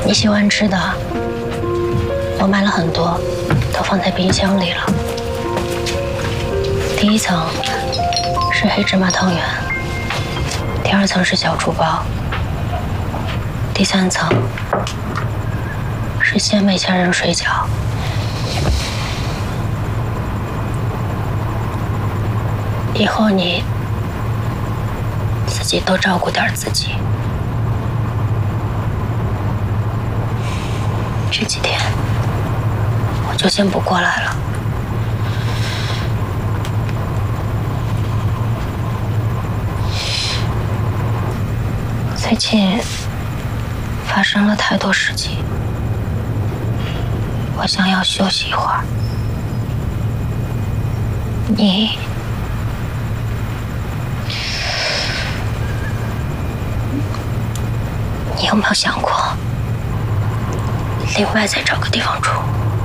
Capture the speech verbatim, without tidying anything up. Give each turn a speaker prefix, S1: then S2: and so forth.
S1: 你喜欢吃的，我买了很多，都放在冰箱里了。第一层是黑芝麻汤圆，第二层是小厨包，第三层是鲜美虾仁水饺。以后你自己多照顾点自己。这几天我就先不过来了。最近发生了太多事情，我想要休息一会儿。你你有没有想过，另外再找个地方住？